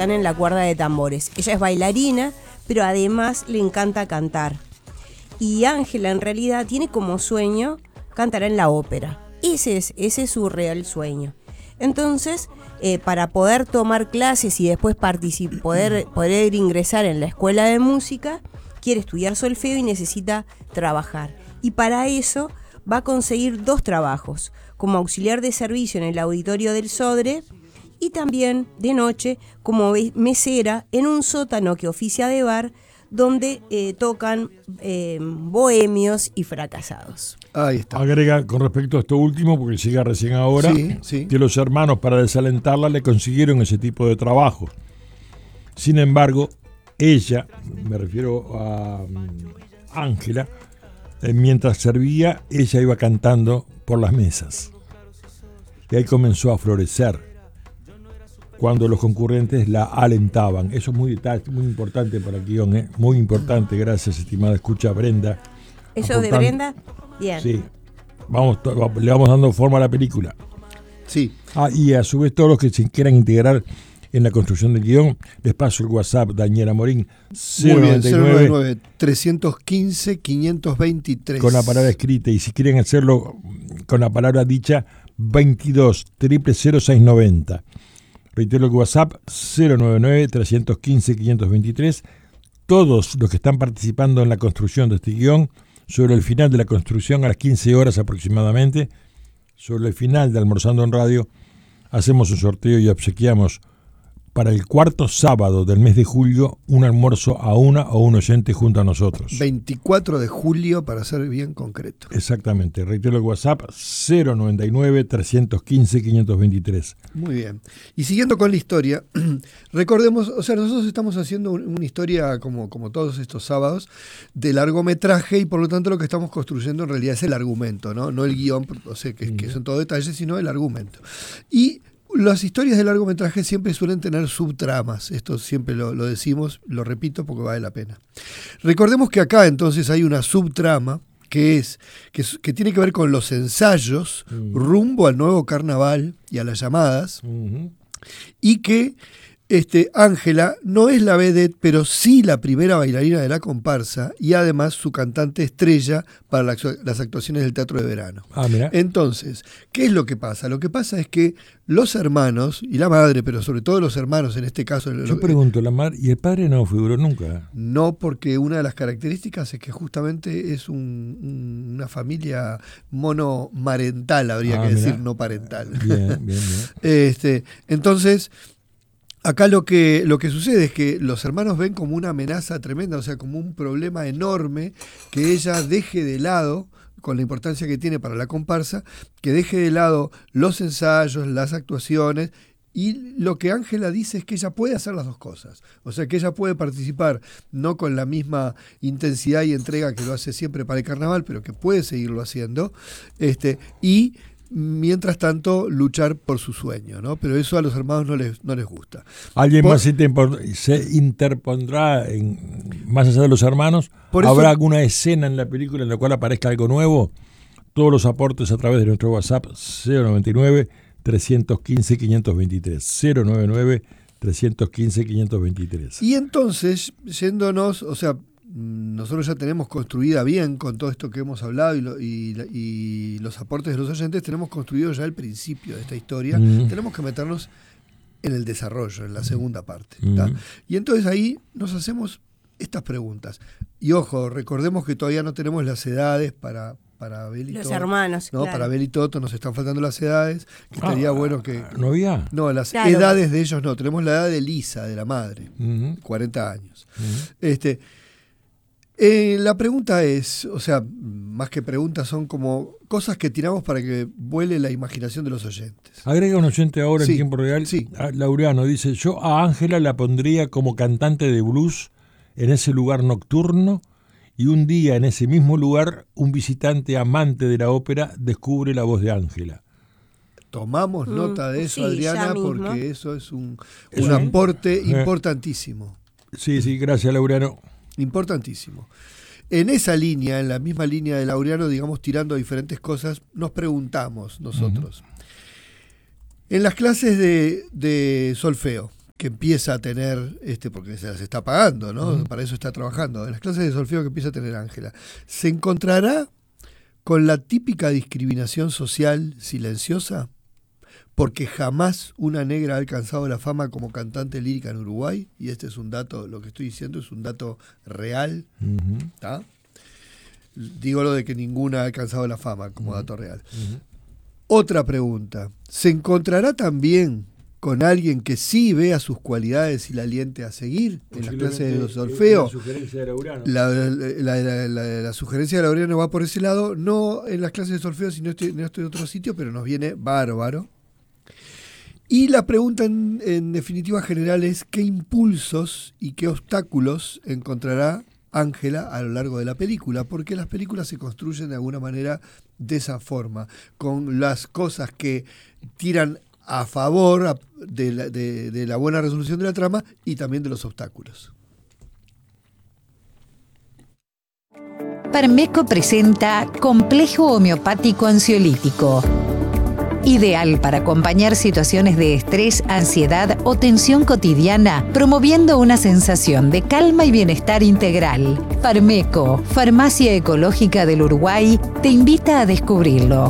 están en la cuerda de tambores. Ella es bailarina, pero además le encanta cantar. Y Ángela en realidad tiene como sueño cantar en la ópera. Ese es su real sueño. Entonces, para poder tomar clases y después poder ingresar en la escuela de música, quiere estudiar solfeo y necesita trabajar. Y para eso va a conseguir 2 trabajos, como auxiliar de servicio en el auditorio del Sodre y también de noche como mesera en un sótano que oficia de bar, donde tocan bohemios y fracasados. Ahí está. Agrega con respecto a esto último, porque llega recién ahora, sí. que los hermanos, para desalentarla, le consiguieron ese tipo de trabajo. Sin embargo, ella, me refiero a Ángela, mientras servía, ella iba cantando por las mesas. Y ahí comenzó a florecer cuando los concurrentes la alentaban. Eso es muy importante para el guión, muy importante. Gracias, estimada escucha Brenda. ¿Eso de Brenda? Bien. Sí. Le vamos dando forma a la película. Sí. Y a su vez todos los que se quieran integrar en la construcción del guión, les paso el WhatsApp, Daniela Morín, 099 315 523. Con la palabra escrita, y si quieren hacerlo con la palabra dicha, 22 00690. Reitero el WhatsApp, 099 315 523. Todos los que están participando en la construcción de este guión, sobre el final de la construcción, a las 15 horas aproximadamente, sobre el final de Almorzando en Radio, hacemos un sorteo y obsequiamos para el 4º sábado del mes de julio un almuerzo a una o un oyente junto a nosotros. 24 de julio, para ser bien concreto. Exactamente. Reitero el WhatsApp, 099 315 523. Muy bien. Y siguiendo con la historia, recordemos, o sea, nosotros estamos haciendo una historia como todos estos sábados de largometraje, y por lo tanto lo que estamos construyendo en realidad es el argumento, no el guión, o sea, que son todos detalles, sino el argumento. Y las historias de largometraje siempre suelen tener subtramas. Esto siempre lo decimos, lo repito porque vale la pena. Recordemos que acá entonces hay una subtrama que tiene que ver con los ensayos rumbo al nuevo carnaval y a las llamadas, y que Ángela no es la vedette, pero sí la primera bailarina de la comparsa y además su cantante estrella para las actuaciones del Teatro de Verano. Mira. Entonces, ¿qué es lo que pasa? Lo que pasa es que los hermanos y la madre, pero sobre todo los hermanos en este caso... Yo pregunto, ¿la madre y el padre no figuró nunca? No, porque una de las características es que justamente es una familia monomarental, habría que decir, no parental. Bien. Entonces... Acá lo que sucede es que los hermanos ven como una amenaza tremenda, o sea, como un problema enorme, que ella deje de lado, con la importancia que tiene para la comparsa, que deje de lado los ensayos, las actuaciones, y lo que Ángela dice es que ella puede hacer las dos cosas. O sea, que ella puede participar no con la misma intensidad y entrega que lo hace siempre para el carnaval, pero que puede seguirlo haciendo, y mientras tanto luchar por su sueño, ¿no? Pero eso a los hermanos no les gusta. ¿Alguien más se interpondrá más allá de los hermanos? ¿Habrá alguna escena en la película en la cual aparezca algo nuevo? Todos los aportes a través de nuestro WhatsApp 099 315 523 099 315 523. Y entonces, yéndonos, o sea, nosotros ya tenemos construida bien con todo esto que hemos hablado y los aportes de los oyentes, tenemos construido ya el principio de esta historia. Tenemos que meternos en el desarrollo, en la segunda parte. Y entonces ahí nos hacemos estas preguntas. Y ojo, recordemos que todavía no tenemos las edades para Abel y los Toto, hermanos, ¿no? claro. Para Abel y Toto nos están faltando las edades, que estaría bueno que... ¿No había? No, las claro. edades de ellos no. Tenemos la edad de Lisa, de la madre, 40 años. La pregunta es, o sea, más que preguntas, son como cosas que tiramos para que vuele la imaginación de los oyentes. Agrega un oyente ahora en tiempo real. Sí. Laureano dice, yo a Ángela la pondría como cantante de blues en ese lugar nocturno, y un día en ese mismo lugar un visitante amante de la ópera descubre la voz de Ángela. Tomamos nota de eso, sí, Adriana, ya mismo. porque eso es un aporte importantísimo. Sí, gracias, Laureano. Importantísimo. En esa línea, en la misma línea de Laureano, digamos, tirando diferentes cosas, nos preguntamos nosotros. En las clases de solfeo, que empieza a tener, porque se las está pagando, ¿no? Para eso está trabajando, en las clases de solfeo que empieza a tener Ángela, ¿se encontrará con la típica discriminación social silenciosa? Porque jamás una negra ha alcanzado la fama como cantante lírica en Uruguay, y este es un dato, lo que estoy diciendo es un dato real, ¿tá? Digo lo de que ninguna ha alcanzado la fama como dato real. Otra pregunta, ¿se encontrará también con alguien que sí vea sus cualidades y la aliente a seguir en las clases de solfeo? La sugerencia de Laureano. La sugerencia de Laureano va por ese lado, no en las clases de solfeo, sino en otro sitio, pero nos viene bárbaro. Y la pregunta en definitiva general es ¿qué impulsos y qué obstáculos encontrará Ángela a lo largo de la película? Porque las películas se construyen de alguna manera de esa forma, con las cosas que tiran a favor de la buena resolución de la trama y también de los obstáculos. Parmeco presenta Complejo Homeopático Ansiolítico. Ideal para acompañar situaciones de estrés, ansiedad o tensión cotidiana, promoviendo una sensación de calma y bienestar integral. Parmeco, Farmacia Ecológica del Uruguay, te invita a descubrirlo.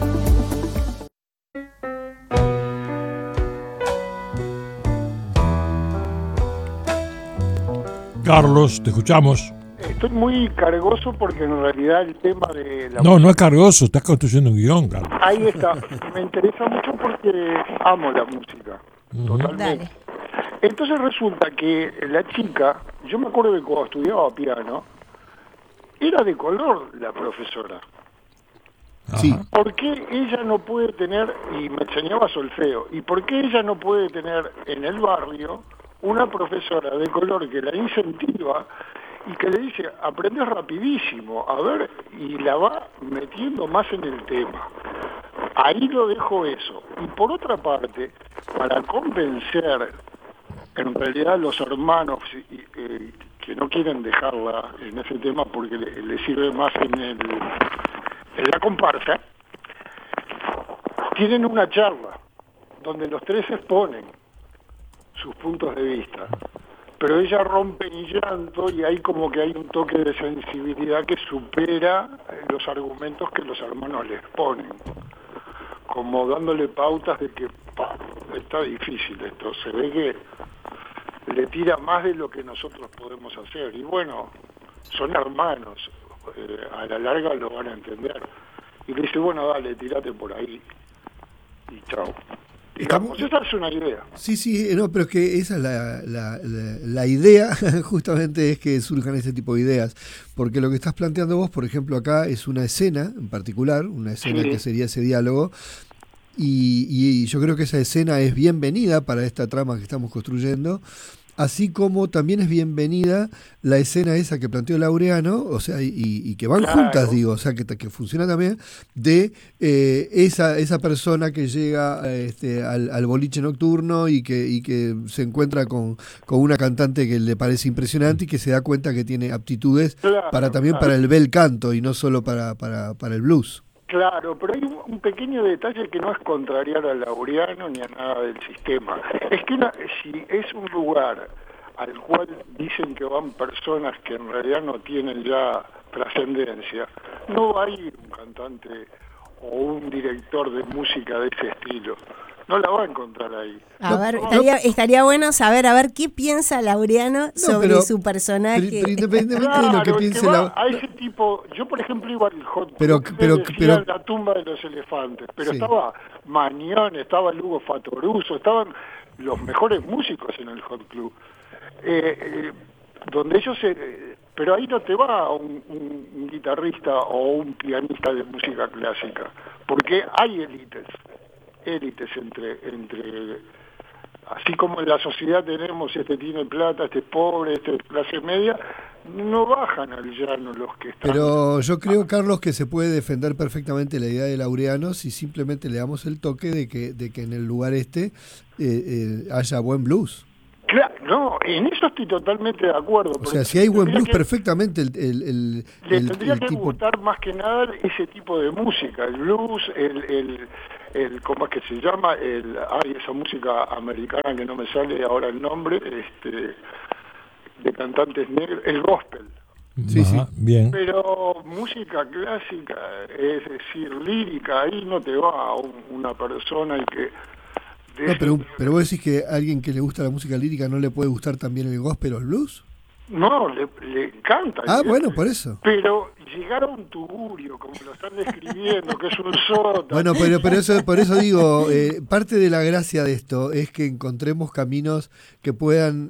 Carlos, te escuchamos. Estoy muy cargoso porque en realidad el tema de la No es cargoso, estás construyendo un guión, Carlos. Ahí está, me interesa mucho porque amo la música, totalmente. Dale. Entonces resulta que la chica, yo me acuerdo que cuando estudiaba piano, era de color la profesora. Sí. ¿Por qué ella no puede tener, y me enseñaba solfeo, y por qué ella no puede tener en el barrio una profesora de color que la incentiva y que le dice, aprendes rapidísimo, a ver, y la va metiendo más en el tema? Ahí lo dejo eso. Y por otra parte, para convencer en realidad los hermanos que no quieren dejarla en ese tema porque le sirve más en la comparsa, tienen una charla donde los tres exponen sus puntos de vista, pero ella rompe en llanto y hay como que hay un toque de sensibilidad que supera los argumentos que los hermanos les ponen, como dándole pautas de que está difícil esto, se ve que le tira más de lo que nosotros podemos hacer, y bueno, son hermanos, a la larga lo van a entender, y le dice, bueno, dale, tirate por ahí y chao. Digamos, esa es una idea. Sí, no, pero es que esa es la idea, justamente es que surjan ese tipo de ideas, porque lo que estás planteando vos, por ejemplo, acá es una escena en particular, una escena que sería ese diálogo, y yo creo que esa escena es bienvenida para esta trama que estamos construyendo, así como también es bienvenida la escena esa que planteó Laureano, o sea, y que van juntas, digo, o sea, que funciona también, de esa persona que llega al boliche nocturno y que se encuentra con una cantante que le parece impresionante y que se da cuenta que tiene aptitudes para el bel canto y no solo para el blues. Claro, pero hay un pequeño detalle que no es contrariar a Laureano ni a nada del sistema. Es que si es un lugar al cual dicen que van personas que en realidad no tienen ya trascendencia, no va a ir un cantante o un director de música de ese estilo. No la va a encontrar ahí. A ver, estaría bueno saber, qué piensa Laureano sobre su personaje. Pero independientemente de lo que piense a ese tipo, yo por ejemplo iba al Hot Club, decía La tumba de los elefantes, pero estaba Mañón, estaba Lugo Fatoruso, estaban los mejores músicos en el Hot Club. Donde ellos pero ahí no te va un guitarrista o un pianista de música clásica, porque hay élites entre así como en la sociedad tenemos este tiene plata, este es pobre, este es clase media, no bajan al llano los que están. Pero yo creo, Carlos, que se puede defender perfectamente la idea de Laureano si simplemente le damos el toque de que en el lugar haya buen blues. Claro, no, en eso estoy totalmente de acuerdo. O sea, si hay buen blues, perfectamente le tendría que gustar más que nada ese tipo de música, el blues, ¿cómo es que se llama? Esa música americana que no me sale ahora el nombre, de cantantes negros, el gospel. Sí, sí. Bien. Pero música clásica, es decir, lírica, ahí no te va una persona y que... No, pero vos decís que a alguien que le gusta la música lírica no le puede gustar también el gospel o el blues. No, le encanta. Ah, bueno, por eso. Pero llegar a un tugurio, como lo están describiendo, que es un sótano... Bueno, pero eso, por eso digo, parte de la gracia de esto es que encontremos caminos que puedan...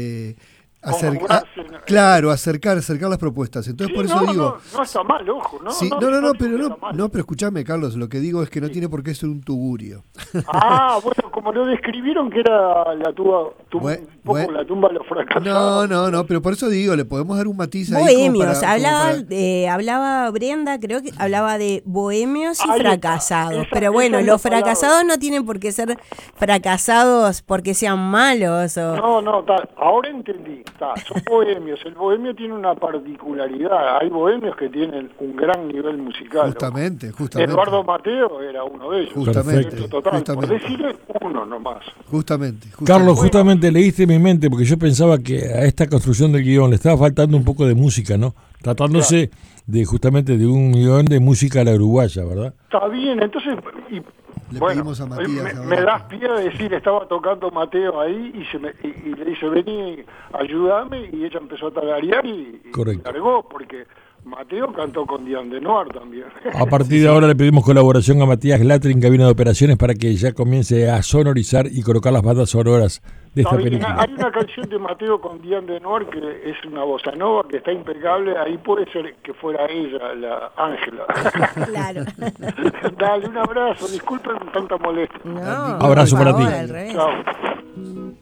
acercar las propuestas. Entonces sí, por eso digo, no está mal, ojo, ¿no? Sí, pero escúchame, Carlos, lo que digo es que no tiene por qué ser un tugurio. Ah, bueno, como lo describieron que era la la tumba de los fracasados. No, pero por eso digo, le podemos dar un matiz ahí. Bohemios, hablaba Brenda, creo que hablaba de bohemios y fracasados. Pero bueno, los fracasados no tienen por qué ser fracasados porque sean malos. No, ahora entendí. Son bohemios. El bohemio tiene una particularidad. Hay bohemios que tienen un gran nivel musical. Justamente. Eduardo Mateo era uno de ellos. Justamente. Por decirle uno nomás. Justamente. Carlos, justamente leíste mi mente porque yo pensaba que a esta construcción del guión le estaba faltando un poco de música, ¿no? Tratándose justamente de un guión de música a la uruguaya, ¿verdad? Está bien, entonces... Le pedimos a Matías. Me das pie a decir, estaba tocando Mateo ahí y le dice, vení, ayúdame, y ella empezó a tararear y largó, porque Mateo cantó con Diane Lenoir también. A partir de ahora le pedimos colaboración a Matías Glatri en cabina de operaciones para que ya comience a sonorizar y colocar las bandas sonoras de esta película. Hay una canción de Mateo con Diane Lenoir que es una bossa nova que está impecable, ahí puede ser que fuera ella, la Ángela. Claro. Dale, un abrazo, disculpen tanta molestia. No, abrazo para ti. Al revés. Chao.